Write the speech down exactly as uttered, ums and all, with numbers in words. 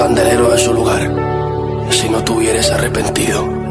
candelero de su lugar, si no te hubieras arrepentido.